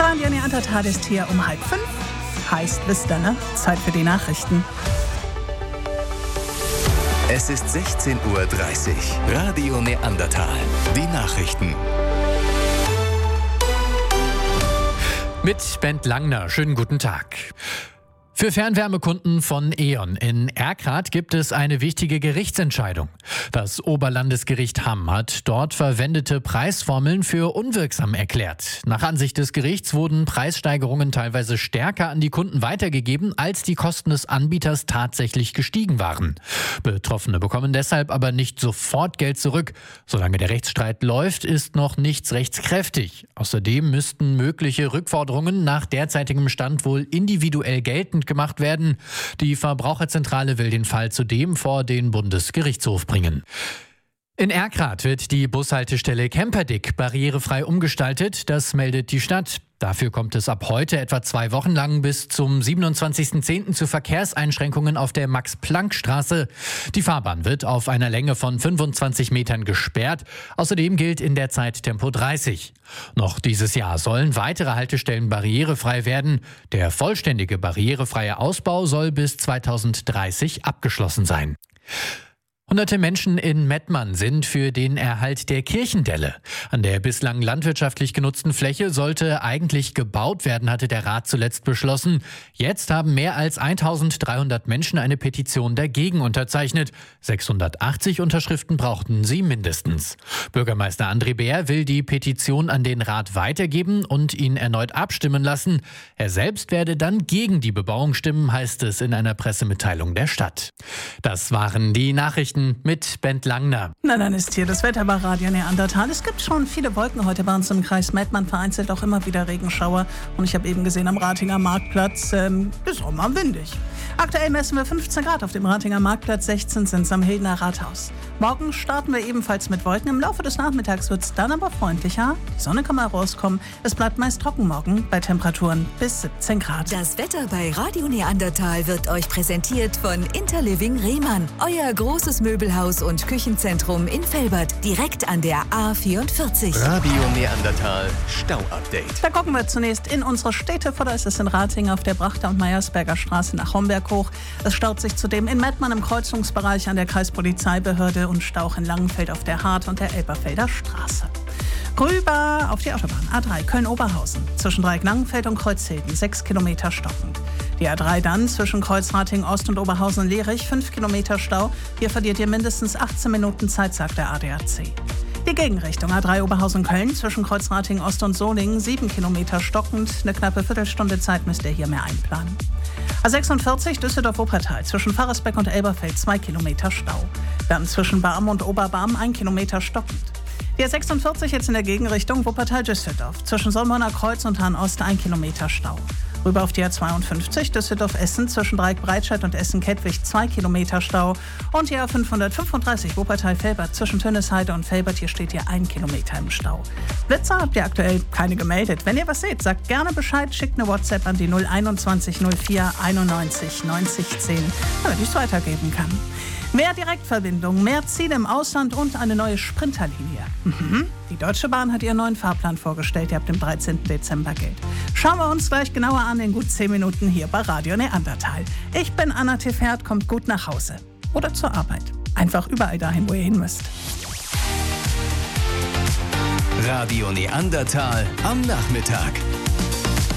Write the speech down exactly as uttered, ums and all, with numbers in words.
Radio Neandertal ist hier um halb fünf. Heißt, wisst ihr, ne? Zeit für die Nachrichten. Es ist sechzehn Uhr dreißig. Radio Neandertal. Die Nachrichten. Mit Bent Langner. Schönen guten Tag. Für Fernwärmekunden von E.ON in Erkrath gibt es eine wichtige Gerichtsentscheidung. Das Oberlandesgericht Hamm hat dort verwendete Preisformeln für unwirksam erklärt. Nach Ansicht des Gerichts wurden Preissteigerungen teilweise stärker an die Kunden weitergegeben, als die Kosten des Anbieters tatsächlich gestiegen waren. Betroffene bekommen deshalb aber nicht sofort Geld zurück. Solange der Rechtsstreit läuft, ist noch nichts rechtskräftig. Außerdem müssten mögliche Rückforderungen nach derzeitigem Stand wohl individuell geltend gemacht werden. Die Verbraucherzentrale will den Fall zudem vor den Bundesgerichtshof bringen. In Erkrath wird die Bushaltestelle Kemperdick barrierefrei umgestaltet, das meldet die Stadt. Dafür kommt es ab heute etwa zwei Wochen lang bis zum siebenundzwanzigsten zehnten zu Verkehrseinschränkungen auf der Max-Planck-Straße. Die Fahrbahn wird auf einer Länge von fünfundzwanzig Metern gesperrt. Außerdem gilt in der Zeit Tempo dreißig. Noch dieses Jahr sollen weitere Haltestellen barrierefrei werden. Der vollständige barrierefreie Ausbau soll bis zweitausenddreißig abgeschlossen sein. Hunderte Menschen in Mettmann sind für den Erhalt der Kirchendelle. An der bislang landwirtschaftlich genutzten Fläche sollte eigentlich gebaut werden, hatte der Rat zuletzt beschlossen. Jetzt haben mehr als eintausenddreihundert Menschen eine Petition dagegen unterzeichnet. sechshundertachtzig Unterschriften brauchten sie mindestens. Bürgermeister André Bär will die Petition an den Rat weitergeben und ihn erneut abstimmen lassen. Er selbst werde dann gegen die Bebauung stimmen, heißt es in einer Pressemitteilung der Stadt. Das waren die Nachrichten mit Bent Langner. Na, dann ist hier das Wetter bei Radio Neandertal. Es gibt schon viele Wolken heute bei uns im Kreis Mettmann, vereinzelt auch immer wieder Regenschauer. Und ich habe eben gesehen, am Ratinger Marktplatz ähm, ist auch mal windig. Aktuell messen wir fünfzehn Grad auf dem Ratinger Marktplatz, sechzehn sind es am Hildener Rathaus. Morgen starten wir ebenfalls mit Wolken. Im Laufe des Nachmittags wird es dann aber freundlicher. Die Sonne kann mal rauskommen. Es bleibt meist trocken morgen bei Temperaturen bis siebzehn Grad. Das Wetter bei Radio Neandertal wird euch präsentiert von Interliving Rehmann. Euer großes Möbelhaus und Küchenzentrum in Velbert, direkt an der A vierundvierzig. Radio Neandertal Stau-Update. Da gucken wir zunächst in unsere Städte. Vor, da ist es in Ratingen auf der Brachter- und Meiersberger Straße nach Homberg hoch. Es staut sich zudem in Mettmann im Kreuzungsbereich an der Kreispolizeibehörde und Stauch in Langenfeld auf der Hart- und der Elberfelder Straße. Rüber auf die Autobahn A drei Köln-Oberhausen. Zwischen Dreieck-Langenfeld und Kreuzhilden sechs Kilometer stockend. Die A drei dann zwischen Kreuzrating Ost und Oberhausen-Lerich fünf Kilometer Stau. Hier verliert ihr mindestens achtzehn Minuten Zeit, sagt der A D A C. Die Gegenrichtung A drei Oberhausen-Köln zwischen Kreuzrating Ost und Solingen sieben Kilometer stockend. Eine knappe Viertelstunde Zeit müsst ihr hier mehr einplanen. A sechsundvierzig Düsseldorf-Wuppertal zwischen Pfarrersbeck und Elberfeld zwei Kilometer Stau. Dann zwischen Barm und Oberbarm ein Kilometer stockend. Die A sechsundvierzig jetzt in der Gegenrichtung Wuppertal-Düsseldorf. Zwischen Solmhorner Kreuz und Hahn-Ost ein Kilometer Stau. Rüber auf die A zweiundfünfzig Düsseldorf-Essen zwischen Dreieck-Breitscheid und Essen-Kettwig zwei Kilometer Stau. Und die A fünfhundertfünfunddreißig Wuppertal-Felbert zwischen Tönnesheide und Felbert. Hier steht ihr ein Kilometer im Stau. Blitzer habt ihr aktuell keine gemeldet. Wenn ihr was seht, sagt gerne Bescheid. Schickt eine WhatsApp an die null einundzwanzig null vier einundneunzig neunzig zehn, damit ich es weitergeben kann. Mehr Direktverbindungen, mehr Ziele im Ausland und eine neue Sprinterlinie. Mhm. Die Deutsche Bahn hat ihren neuen Fahrplan vorgestellt, der ab dem dreizehnten Dezember gilt. Schauen wir uns gleich genauer an in gut zehn Minuten hier bei Radio Neandertal. Ich bin Anna Tiffert, kommt gut nach Hause. Oder zur Arbeit. Einfach überall dahin, wo ihr hin müsst. Radio Neandertal am Nachmittag.